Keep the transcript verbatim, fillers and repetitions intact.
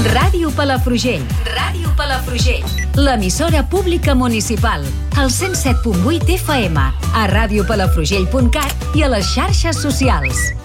Ràdio Palafrugell. Ràdio Palafrugell. L'emissora pública municipal. Al cent set punt vuit F M. A radiopalafrugell punt cat i a les xarxes socials.